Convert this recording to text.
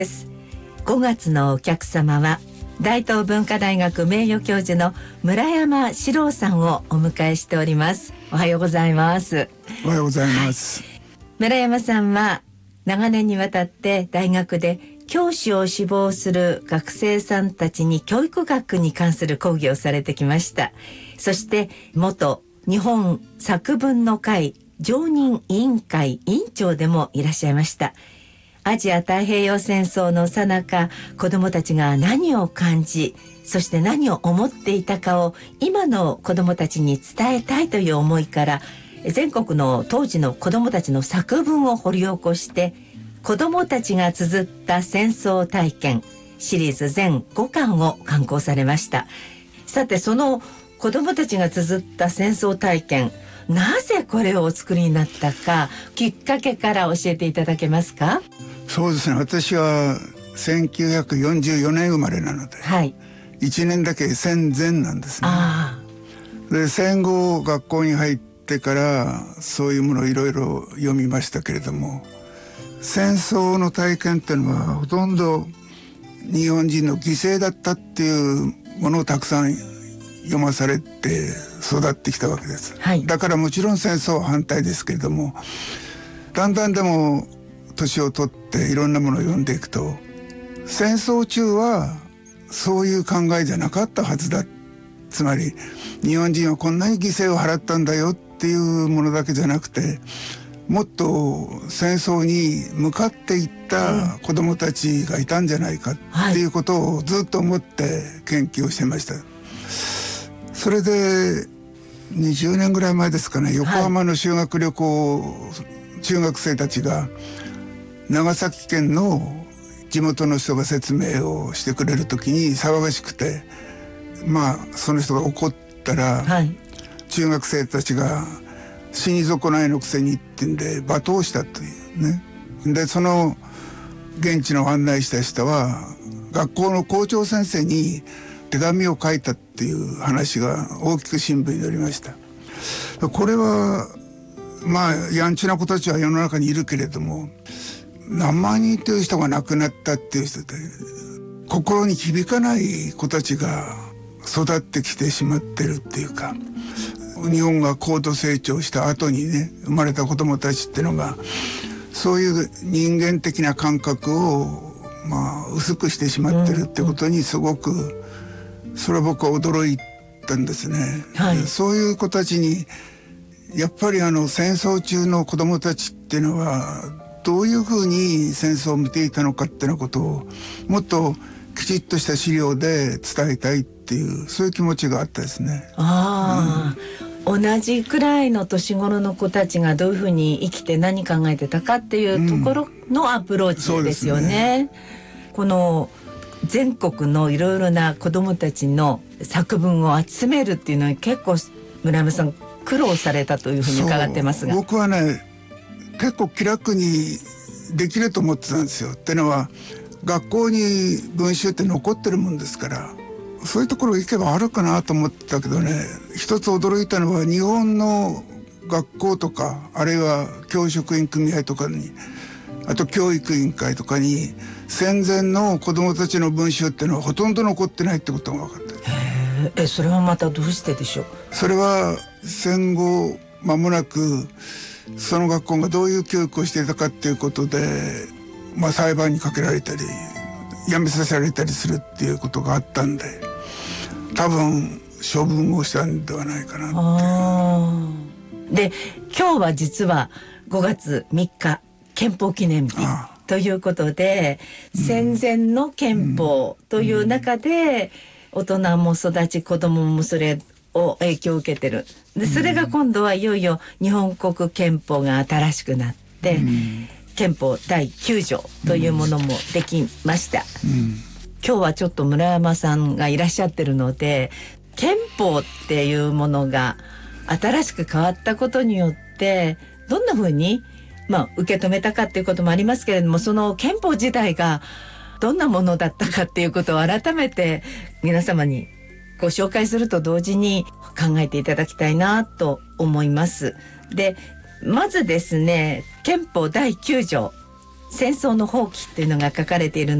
5月のお客様は大東文化大学名誉教授の村山史郎さんをお迎えしております。おはようございます。 おはようございます、 村山さんは長年にわたって大学で教師を志望する学生さんたちに教育学に関する講義をされてきました。そして元日本作文の会常任委員会委員長でもいらっしゃいました。アジア太平洋戦争の最中、子どもたちが何を感じ、そして何を思っていたかを今の子どもたちに伝えたいという思いから、全国の当時の子どもたちの作文を掘り起こして、子どもたちが綴った戦争体験シリーズ全5巻を刊行されました。さて、その子どもたちが綴った戦争体験、なぜこれをお作りになったか、きっかけから教えていただけますか？ そうですね、私は1944年生まれなので、1年だけ戦前なんですね。で、戦後学校に入ってからそういうものをいろいろ読みましたけれども、戦争の体験っていうのはほとんど日本人の犠牲だったっていうものをたくさん読まされて育ってきたわけです、だからもちろん戦争は反対ですけれども、だんだんでも年を取っていろんなものを読んでいくと、戦争中はそういう考えじゃなかったはずだ、つまり日本人はこんなに犠牲を払ったんだよっていうものだけじゃなくて、もっと戦争に向かっていった子どもたちがいたんじゃないかっていうことをずっと思って研究をしてました。それで20年ぐらい前ですかね、横浜の修学旅行、中学生たちが長崎県の地元の人が説明をしてくれる時に騒がしくて、その人が怒ったら、中学生たちが死に損ないのくせにってんで罵倒したというね。で、その現地の案内した人は学校の校長先生に手紙を書いたっていう話が大きく新聞に載りました。これはやんちな子たちは世の中にいるけれども、何万人という人が亡くなったっていう人で、心に響かない子たちが育ってきてしまってるっていうか、日本が高度成長した後にね、生まれた子供たちってのがそういう人間的な感覚を薄くしてしまってるってことにすごく、それは僕は驚いたんですね、そういう子たちにやっぱり戦争中の子供たちっていうのはどういうふうに戦争を見ていたのかっていうことをもっときちっとした資料で伝えたいっていう、そういう気持ちがあったですね。 同じくらいの年頃の子たちがどういうふうに生きて何考えてたかっていうところのアプローチですよね。この全国のいろいろな子どもたちの作文を集めるっていうのは結構村山さん苦労されたというふうに伺ってますが。 僕はね、結構気楽にできると思ってたんですよ。ってのは学校に文集って残ってるもんですから、そういうところ行けばあるかなと思ってたけどね、一つ驚いたのは日本の学校とか、あるいは教職員組合とかに、あと教育委員会とかに戦前の子どもたちの文集っていうのはほとんど残ってないってことが分かった。 それはまたどうしてでしょう？ それは戦後間もなくその学校がどういう教育をしていたかっていうことで、裁判にかけられたり辞めさせられたりするっていうことがあったんで、多分処分をしたんではないかなって。 で、今日は実は5月3日憲法記念日ということで、戦前の憲法という中で大人も育ち、子供もそれを影響を受けてる。で、それが今度はいよいよ日本国憲法が新しくなって、憲法第9条というものもできました。今日はちょっと村山さんがいらっしゃってるので、憲法っていうものが新しく変わったことによってどんな風に受け止めたかっていうこともありますけれども、その憲法自体がどんなものだったかっていうことを改めて皆様にご紹介すると同時に考えていただきたいなと思います。で、まずですね、憲法第9条戦争の放棄というのが書かれている